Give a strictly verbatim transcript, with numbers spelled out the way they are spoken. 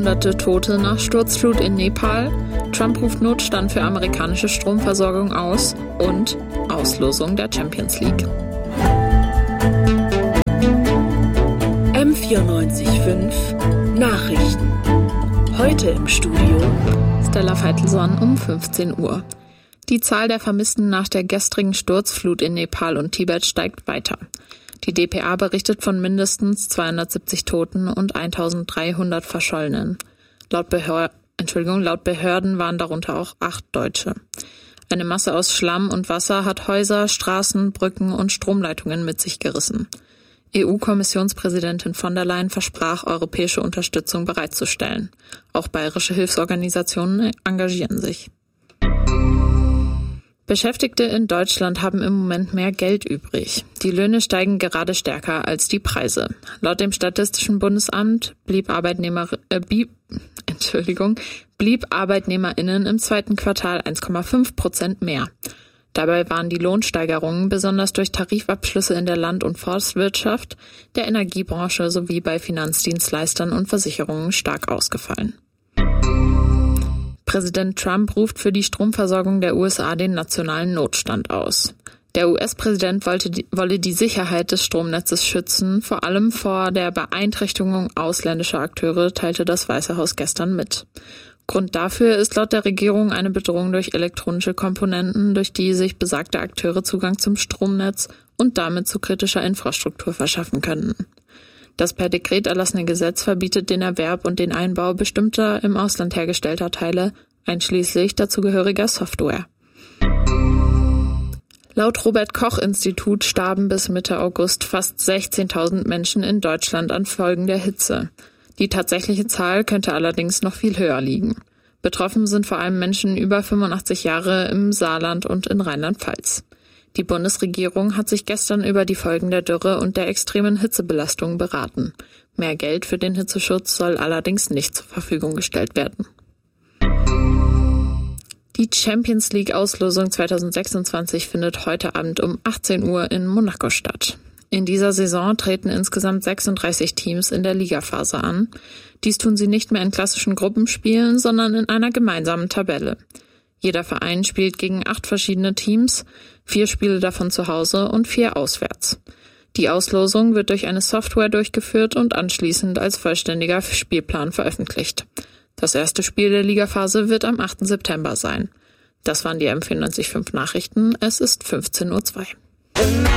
Hunderte Tote nach Sturzflut in Nepal, Trump ruft Notstand für amerikanische Stromversorgung aus und Auslosung der Champions League. M vierundneunzig Komma fünf Nachrichten. Heute im Studio Stella Feitelson um fünfzehn Uhr. Die Zahl der Vermissten nach der gestrigen Sturzflut in Nepal und Tibet steigt weiter. Die D P A berichtet von mindestens zweihundertsiebzig Toten und eintausenddreihundert Verschollenen. Laut, Behör- Entschuldigung, laut Behörden waren darunter auch acht Deutsche. Eine Masse aus Schlamm und Wasser hat Häuser, Straßen, Brücken und Stromleitungen mit sich gerissen. E U-Kommissionspräsidentin von der Leyen versprach, europäische Unterstützung bereitzustellen. Auch bayerische Hilfsorganisationen engagieren sich. Beschäftigte in Deutschland haben im Moment mehr Geld übrig. Die Löhne steigen gerade stärker als die Preise. Laut dem Statistischen Bundesamt blieb Arbeitnehmer, äh, blieb, Entschuldigung, blieb ArbeitnehmerInnen im zweiten Quartal eins Komma fünf Prozent mehr. Dabei waren die Lohnsteigerungen besonders durch Tarifabschlüsse in der Land- und Forstwirtschaft, der Energiebranche sowie bei Finanzdienstleistern und Versicherungen stark ausgefallen. Präsident Trump ruft für die Stromversorgung der U S A den nationalen Notstand aus. Der U S-Präsident wollte die, wolle die Sicherheit des Stromnetzes schützen, vor allem vor der Beeinträchtigung ausländischer Akteure, teilte das Weiße Haus gestern mit. Grund dafür ist laut der Regierung eine Bedrohung durch elektronische Komponenten, durch die sich besagte Akteure Zugang zum Stromnetz und damit zu kritischer Infrastruktur verschaffen könnten. Das per Dekret erlassene Gesetz verbietet den Erwerb und den Einbau bestimmter im Ausland hergestellter Teile, einschließlich dazugehöriger Software. Laut Robert-Koch-Institut starben bis Mitte August fast sechzehntausend Menschen in Deutschland an Folgen der Hitze. Die tatsächliche Zahl könnte allerdings noch viel höher liegen. Betroffen sind vor allem Menschen über fünfundachtzig Jahre im Saarland und in Rheinland-Pfalz. Die Bundesregierung hat sich gestern über die Folgen der Dürre und der extremen Hitzebelastung beraten. Mehr Geld für den Hitzeschutz soll allerdings nicht zur Verfügung gestellt werden. Die Champions League Auslosung zweitausendsechsundzwanzig findet heute Abend um achtzehn Uhr in Monaco statt. In dieser Saison treten insgesamt sechsunddreißig Teams in der Ligaphase an. Dies tun sie nicht mehr in klassischen Gruppenspielen, sondern in einer gemeinsamen Tabelle. Jeder Verein spielt gegen acht verschiedene Teams, vier Spiele davon zu Hause und vier auswärts. Die Auslosung wird durch eine Software durchgeführt und anschließend als vollständiger Spielplan veröffentlicht. Das erste Spiel der Ligaphase wird am achten September sein. Das waren die M vierundneunzig Komma fünf Nachrichten. Es ist fünfzehn Uhr zwei.